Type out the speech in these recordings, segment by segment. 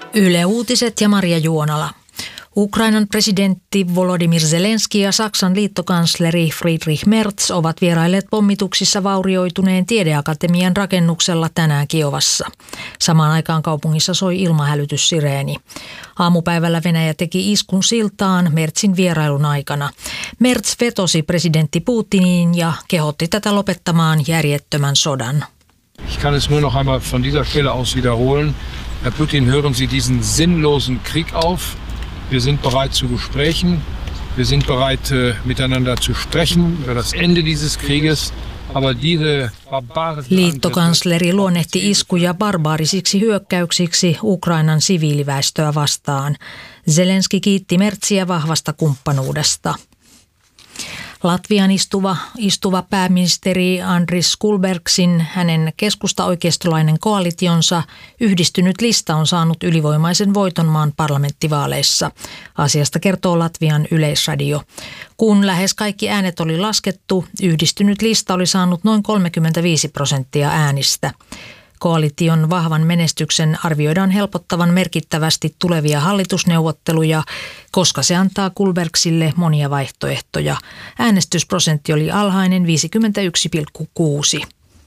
Yle Uutiset ja Maria Juonala. Ukrainan presidentti Volodymyr Zelenski ja Saksan liittokansleri Friedrich Merz ovat vierailleet pommituksissa vaurioituneen tiedeakatemian rakennuksella tänään Kiovassa. Samaan aikaan kaupungissa soi ilmahälytyssireeni. Aamupäivällä Venäjä teki iskun siltaan Merzin vierailun aikana. Merz vetosi presidentti Putiniin ja kehotti tätä lopettamaan järjettömän sodan. Ich kann es nur noch einmal von dieser Stelle aus wiederholen. Herr Putin, hören Sie diesen sinnlosen Krieg auf. Wir sind bereit zu Gesprächen. Wir sind bereit, miteinander zu sprechen über das Ende dieses Krieges. Liittokansleri luonnehti iskuja barbaarisiksi hyökkäyksiksi Ukrainan siviiliväestöä vastaan. Zelenski kiitti Merziä vahvasta kumppanuudesta. Latvian istuva pääministeri Andris Kulbergsin, hänen keskusta-oikeistolainen koalitionsa, Yhdistynyt lista on saanut ylivoimaisen voiton maan parlamenttivaaleissa. Asiasta kertoo Latvian Yleisradio. Kun lähes kaikki äänet oli laskettu, Yhdistynyt lista oli saanut noin 35% äänistä. Koalition vahvan menestyksen arvioidaan helpottavan merkittävästi tulevia hallitusneuvotteluja, koska se antaa Kulbergsille monia vaihtoehtoja. Äänestysprosentti oli alhainen 51,6.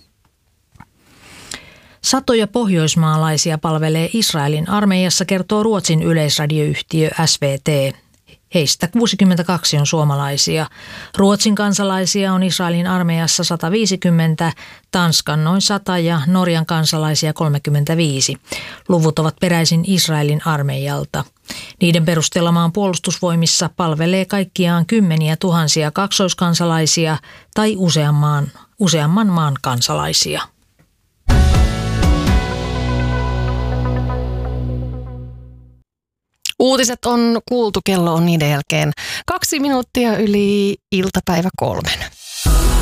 Satoja pohjoismaalaisia palvelee Israelin armeijassa, kertoo Ruotsin yleisradioyhtiö SVT. Heistä 62 on suomalaisia. Ruotsin kansalaisia on Israelin armeijassa 150, Tanskan noin 100 ja Norjan kansalaisia 35. Luvut ovat peräisin Israelin armeijalta. Niiden perusteella maan puolustusvoimissa palvelee kaikkiaan kymmeniä tuhansia kaksoiskansalaisia tai useamman maan kansalaisia. Uutiset on kuultu, kello on niiden jälkeen 2 minuuttia yli iltapäivä 3.